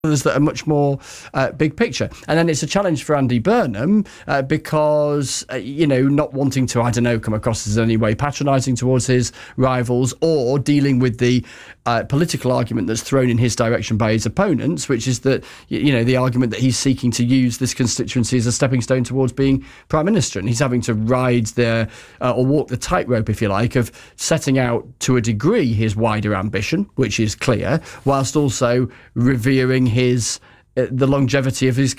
others that are much more big picture. And then it's a challenge for Andy Burnham because, not wanting to, come across as in any way patronising towards his rivals or dealing with the political argument that's thrown in his direction by his opponents, which is that, the argument that he's seeking to use this constituency as a stepping stone towards being Prime Minister. And he's having to ride or walk the tightrope, if you like, of setting out to a degree his wider ambition, which is clear, whilst also revering the longevity of his